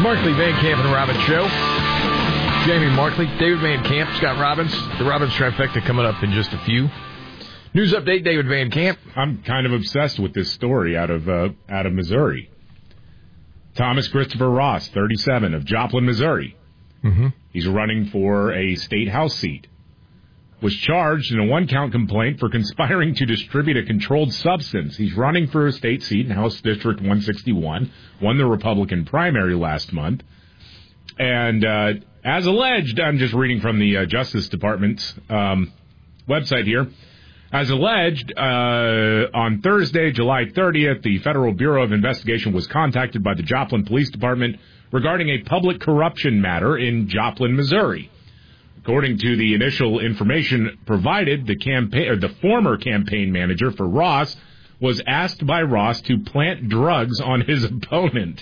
Markley, Van Camp, and Robbins Show. Jamie Markley, David Van Camp, Scott Robbins. The Robbins trifecta coming up in just a few. News update, David Van Camp. I'm kind of obsessed with this story out of Missouri. Thomas Christopher Ross, 37, of Joplin, Missouri. Mm-hmm. He's running for a state house seat. Was charged in a one-count complaint for conspiring to distribute a controlled substance. He's running for a state seat in House District 161, won the Republican primary last month. And as alleged, I'm just reading from the Justice Department's website here. As alleged, on Thursday, July 30th, the Federal Bureau of Investigation was contacted by the Joplin Police Department regarding a public corruption matter in Joplin, Missouri. According to the initial information provided, the former campaign manager for Ross was asked by Ross to plant drugs on his opponent.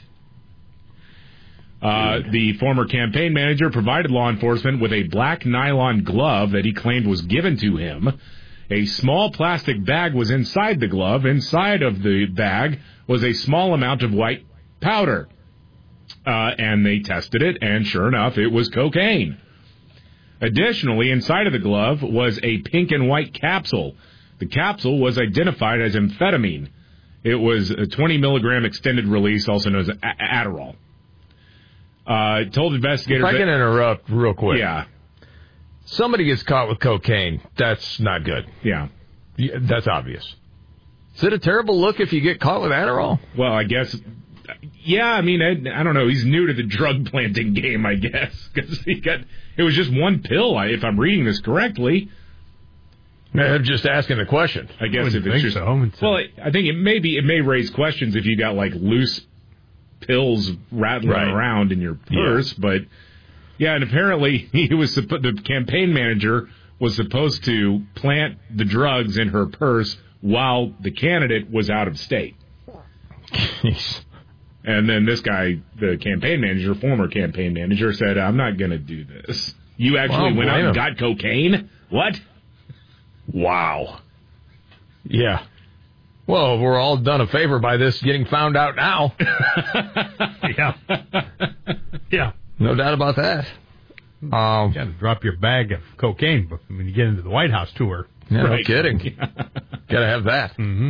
The former campaign manager provided law enforcement with a black nylon glove that he claimed was given to him. A small plastic bag was inside the glove. Inside of the bag was a small amount of white powder. And they tested it, and sure enough, it was cocaine. Additionally, inside of the glove was a pink and white capsule. The capsule was identified as amphetamine. It was a 20-milligram extended release, also known as Adderall. Told investigators... If I can interrupt real quick. Yeah. Somebody gets caught with cocaine, that's not good. Yeah. That's obvious. Is it a terrible look if you get caught with Adderall? Well, I guess... Yeah, I mean, I don't know. He's new to the drug planting game, I guess, because it was just one pill, if I'm reading this correctly. I'm just asking the question. I guess if it's just so. Well, I think it may raise questions if you got like loose pills rattling around in your purse, but yeah, and apparently the campaign manager was supposed to plant the drugs in her purse while the candidate was out of state. Jeez. And then this guy, the campaign manager, former campaign manager, said, I'm not going to do this. You actually went out and got cocaine? What? Wow. Yeah. Well, we're all done a favor by this getting found out now. Yeah. Yeah. No doubt about that. You got to drop your bag of cocaine when you get into the White House tour. Yeah, right. No kidding. Got to have that. Mm-hmm.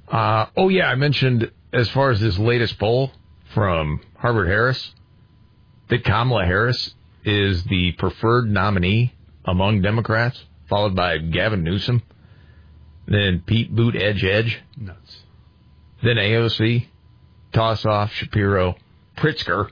I mentioned as far as this latest poll from Harvard-Harris, that Kamala Harris is the preferred nominee among Democrats, followed by Gavin Newsom, then Pete Buttigieg, nuts, then AOC, Tossoff, Shapiro, Pritzker.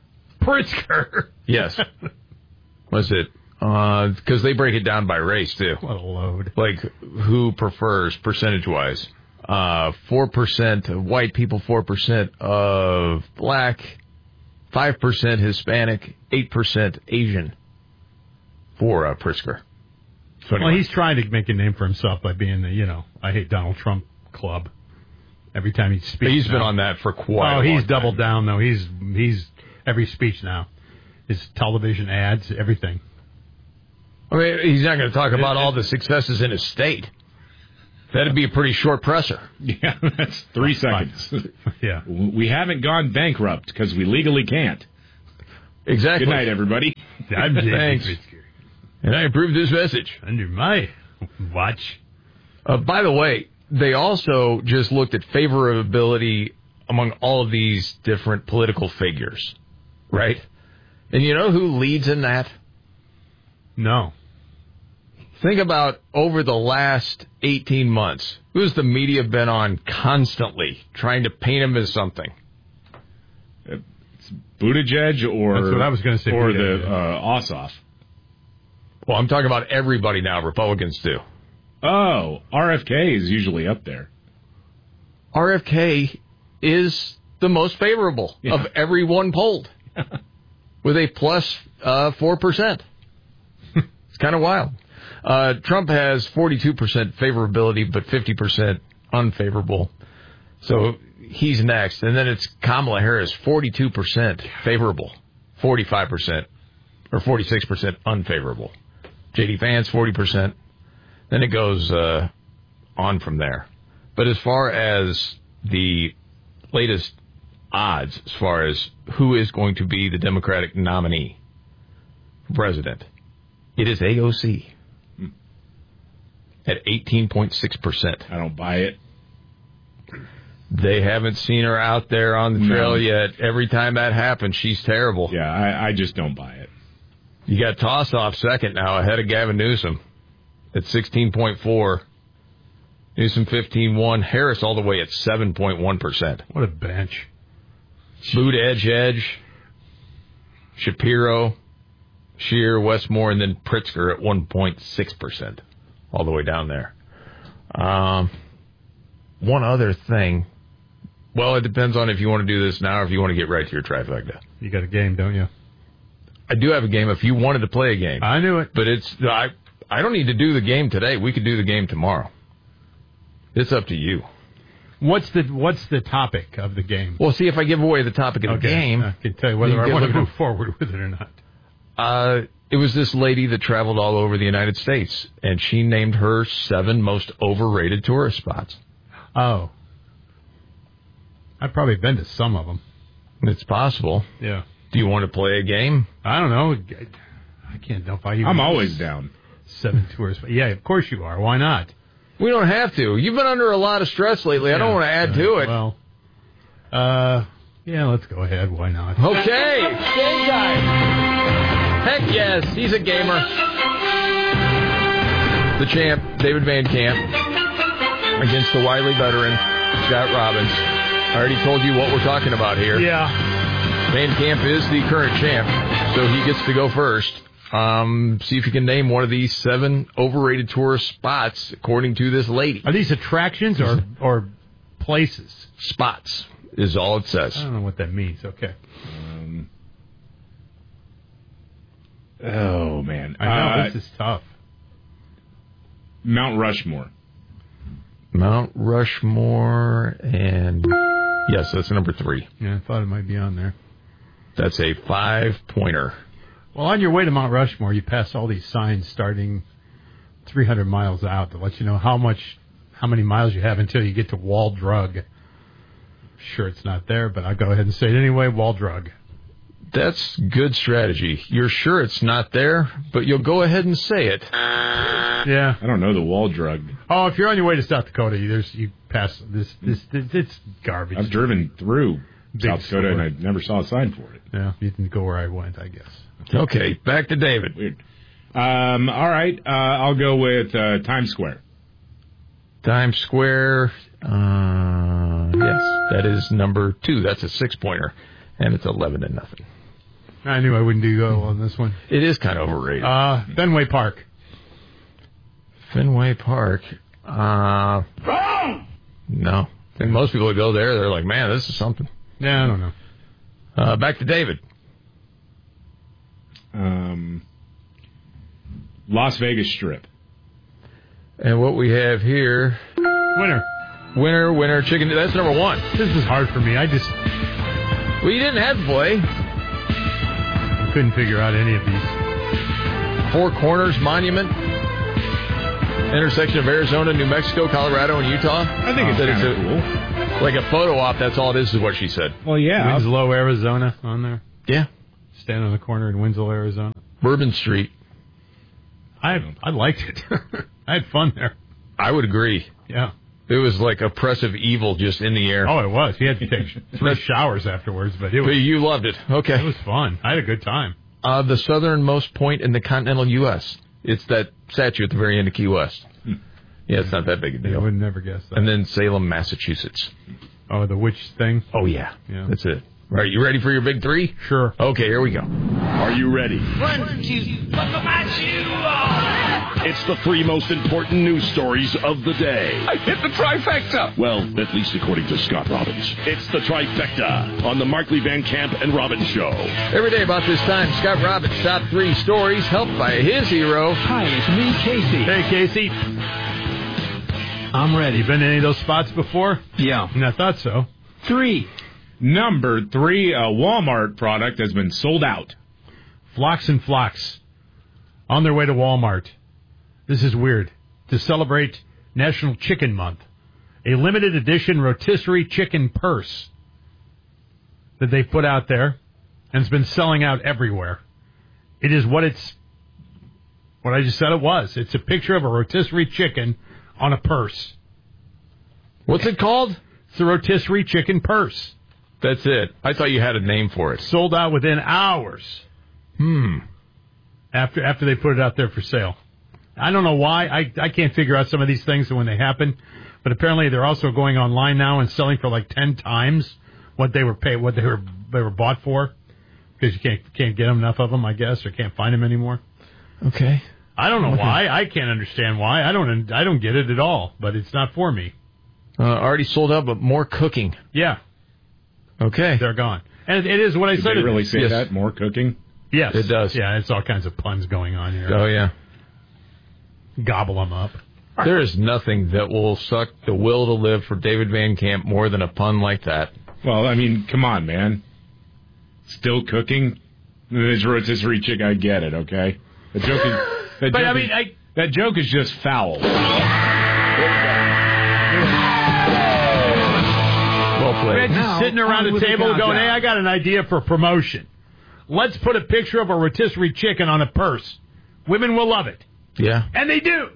Yes. Was it? Because they break it down by race, too. What a load. Like, who prefers percentage-wise? 4% of white people, 4% of black, 5% Hispanic, 8% Asian for Pritzker. So anyway. Well, he's trying to make a name for himself by being the, I hate Donald Trump club. Every time he speaks. He's been on that for quite a long time. He's doubled down, though. He's every speech now. His television ads, everything. I mean, he's not going to talk about all the successes in his state. That'd be a pretty short presser. Yeah, that's 3 seconds. Yeah. We haven't gone bankrupt because we legally can't. Exactly. Good night, everybody. I'm Thanks. And I approve this message. Under my watch. By the way, they also just looked at favorability among all of these different political figures, right? And you know who leads in that? No. Think about over the last 18 months. Who's the media been on constantly trying to paint him as something? It's Buttigieg or... That's what I was going to say. Or the Ossoff. Well, I'm talking about everybody now. Republicans do. Oh, RFK is usually up there. RFK is the most favorable of everyone polled with a plus 4%. It's kind of wild. Trump has 42% favorability, but 50% unfavorable. So he's next. And then it's Kamala Harris, 42% favorable, 45% or 46% unfavorable. J.D. Vance, 40%. Then it goes on from there. But as far as the latest odds as far as who is going to be the Democratic nominee for president. It is AOC at 18.6%. I don't buy it. They haven't seen her out there on the trail yet. Every time that happens, she's terrible. Yeah, I just don't buy it. You got Tossoff second now, ahead of Gavin Newsom at 16.4%. Newsom 15.1%. Harris all the way at 7.1%. What a bench. Boot, Edge, Shapiro, Scheer, Westmore, and then Pritzker at 1.6%. All the way down there. One other thing. Well, it depends on if you want to do this now or if you want to get right to your trifecta. You got a game, don't you? I do have a game if you wanted to play a game. I knew it. But I don't need to do the game today. We could do the game tomorrow. It's up to you. What's the topic of the game? Well, see, if I give away the topic of the game, I can tell you whether I want to move forward with it or not. It was this lady that traveled all over the United States, and she named her 7 most overrated tourist spots. Oh. I've probably been to some of them. It's possible. Yeah. Do you want to play a game? I don't know. I can't know if I even... I'm always down. 7 tourists. Yeah, of course you are. Why not? We don't have to. You've been under a lot of stress lately. I don't want to add to it. Well, yeah, let's go ahead. Why not? Okay. Game time. Heck yes. He's a gamer. The champ, David Van Camp, against the wily veteran, Scott Robbins. I already told you what we're talking about here. Yeah. Van Camp is the current champ, so he gets to go first. See if you can name one of these 7 overrated tourist spots, according to this lady. Are these attractions or places? Spots is all it says. I don't know what that means. Okay. Oh, man. I know, this is tough. Mount Rushmore. Mount Rushmore, and yes, that's number 3. Yeah, I thought it might be on there. That's a 5-pointer. Well, on your way to Mount Rushmore, you pass all these signs starting 300 miles out that let you know how many miles you have until you get to Wall Drug. Sure, it's not there, but I'll go ahead and say it anyway, Wall Drug. That's good strategy. You're sure it's not there, but you'll go ahead and say it. Yeah. I don't know the Wall Drug. Oh, if you're on your way to South Dakota, you pass this it's garbage. I've driven through South Dakota, store. and I never saw a sign for it. Yeah, you didn't go where I went, I guess. Okay, back to David. Weird. All right, I'll go with Times Square. Times Square, yes, that is number 2. That's a 6-pointer, and it's 11-0. I knew I wouldn't do well on this one. It is kind of overrated. Fenway Park. Fenway Park. Wrong! No. And most people that go there, they're like, man, this is something. Yeah, I don't know. Back to David. Las Vegas Strip. And what we have here... Winner, chicken. That's number 1. This is hard for me. Well, you didn't have to play. I couldn't figure out any of these. 4 Corners Monument. Intersection of Arizona, New Mexico, Colorado, and Utah. I think it's kind of cool. Like a photo op, that's all it is what she said. Well, yeah. Winslow, Arizona on there. Yeah. Stand on the corner in Winslow, Arizona. Bourbon Street. I liked it. I had fun there. I would agree. Yeah. It was like oppressive evil just in the air. Oh, it was. We had to take 3 showers afterwards, but you loved it. Okay. It was fun. I had a good time. The southernmost point in the continental U.S. It's that statue at the very end of Key West. Yeah, it's not that big a deal. I would never guess that. And then Salem, Massachusetts. Oh, the witch thing? Oh, yeah. That's it. All right, you ready for your big 3? Sure. Okay, here we go. Are you ready? 1, 2, buckle my shoe on. It's the 3 most important news stories of the day. I hit the trifecta. Well, at least according to Scott Robbins. It's the trifecta on the Markley Van Camp and Robbins Show. Every day about this time, Scott Robbins' top 3 stories helped by his hero. Hi, it's me, Casey. Hey, Casey. I'm ready. You been to any of those spots before? Yeah. I thought so. 3. Number 3, a Walmart product has been sold out. Flocks and Flocks. On their way to Walmart. This is weird. To celebrate National Chicken Month. A limited edition rotisserie chicken purse. that they put out there, and it's been selling out everywhere. It is what I just said it was. It's a picture of a rotisserie chicken on a purse. What's it called? It's the rotisserie chicken purse. That's it. I thought you had a name for it. Sold out within hours. After they put it out there for sale. I don't know why. I can't figure out some of these things when they happen. But apparently they're also going online now and selling for like 10 times what they were paid, what they were bought for. Because you can't get enough of them, I guess, or can't find them anymore. Okay. I don't know why. I can't understand why. I don't get it at all. But it's not for me. Already sold out, but more cooking. Yeah. Okay. They're gone. And it is what I said. Did they really say Yes. that? More cooking? Yes. It does. Yeah, it's all kinds of puns going on here. Oh, yeah. Gobble them up. There is nothing that will suck the will to live for David Van Camp more than a pun like that. Well, I mean, come on, man. Still cooking? It's rotisserie chicken. I get it, okay? The joke is... that joke is just foul. Well played. Just sitting around the table going, hey, I got an idea for promotion. Let's put a picture of a rotisserie chicken on a purse. Women will love it. Yeah. And they do.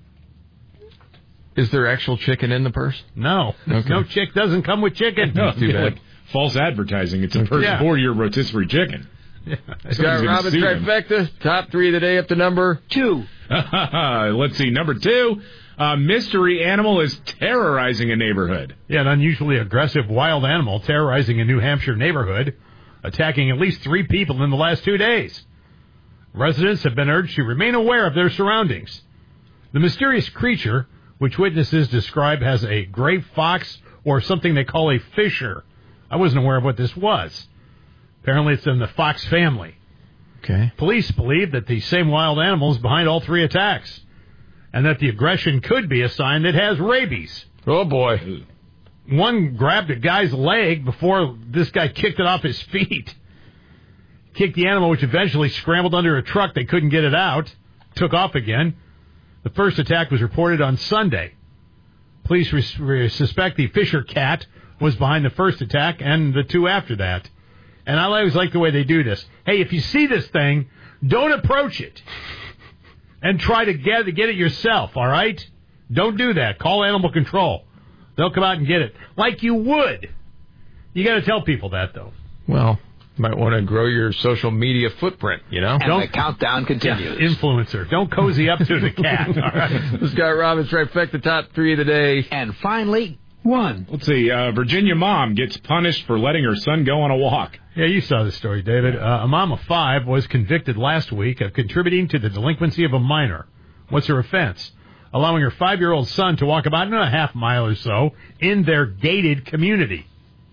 Is there actual chicken in the purse? No. Okay. No chick doesn't come with chicken. No, Too bad. like false advertising. It's a purse for your rotisserie chicken. Scott Robbins trifecta. Top 3 of the day up to number 2. Let's see. Number 2. Mystery animal is terrorizing a neighborhood. Yeah, an unusually aggressive wild animal terrorizing a New Hampshire neighborhood, attacking at least 3 people in the last 2 days. Residents have been urged to remain aware of their surroundings. The mysterious creature, which witnesses describe as a gray fox or something they call a fisher. I wasn't aware of what this was. Apparently it's in the fox family. Okay. Police believe that the same wild animal is behind all 3 attacks, and that the aggression could be a sign that it has rabies. Oh, boy. One grabbed a guy's leg before this guy kicked it off his feet. Kicked the animal, which eventually scrambled under a truck. They couldn't get it out. Took off again. The first attack was reported on Sunday. Police suspect the Fisher cat was behind the first attack and the 2 after that. And I always like the way they do this. Hey, if you see this thing, don't approach it. And try to get it yourself, all right? Don't do that. Call animal control. They'll come out and get it. Like you would. You got to tell people that, though. Well, might want to grow your social media footprint, you know? And the countdown continues. Yeah, influencer. Don't cozy up to the cat, all right? This is Scott Robbins trifecta, top 3 of the day. And finally, 1. Let's see. Virginia mom gets punished for letting her son go on a walk. Yeah, you saw the story, David. A mom of 5 was convicted last week of contributing to the delinquency of a minor. What's her offense? Allowing her 5-year-old son to walk about a half mile or so in their gated community.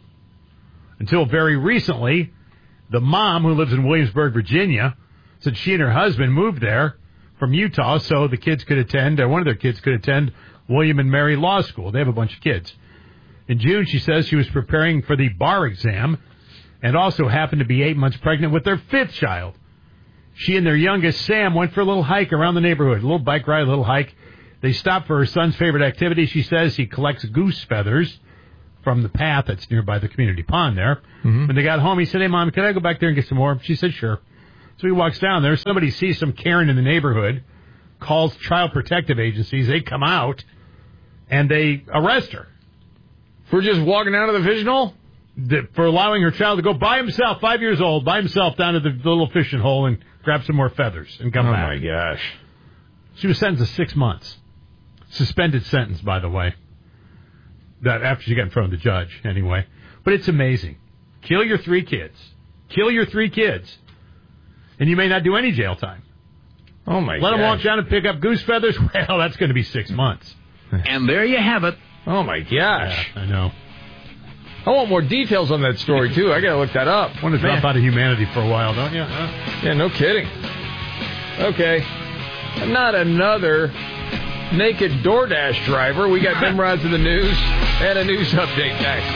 Until very recently, the mom, who lives in Williamsburg, Virginia, said she and her husband moved there from Utah so the kids could attend, one of their kids could attend William and Mary Law School. They have a bunch of kids. In June, she says she was preparing for the bar exam and also happened to be 8 months pregnant with their 5th child. She and their youngest, Sam, went for a little hike around the neighborhood, a little bike ride, a little hike. They stopped for her son's favorite activity. She says he collects goose feathers from the path that's nearby the community pond there. Mm-hmm. When they got home, he said, hey, Mom, can I go back there and get some more? She said, sure. So he walks down there. Somebody sees some Karen in the neighborhood, calls child protective agencies. They come out, and they arrest her. For just walking out of the fishing hole? For allowing her child to go by himself, 5 years old, by himself down to the little fishing hole and grab some more feathers and come back. Oh, my gosh. She was sentenced to 6 months. Suspended sentence, by the way. That after she got in front of the judge, anyway. But it's amazing. Kill your 3 kids. Kill your 3 kids. And you may not do any jail time. Oh, my gosh. Let them walk down and pick up goose feathers? Well, that's going to be 6 months. And there you have it. Oh, my gosh. Yeah, I know. I want more details on that story, too. I got to look that up. Want to drop out of humanity for a while, don't you? Yeah, no kidding. Okay. Not another naked DoorDash driver. We got Nimrods in the news and a news update next.